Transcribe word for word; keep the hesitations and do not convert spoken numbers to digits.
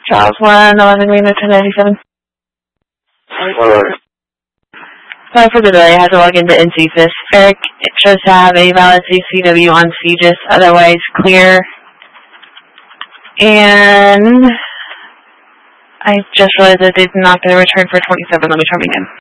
Charles one, eleven Green, ten ninety-seven. Sorry for the delay. I had to log into N C F I S. Eric, it shows to have a valid C C W on Aegis, otherwise clear. And I just realized I did not get a return for twenty-seven. Let me try them again.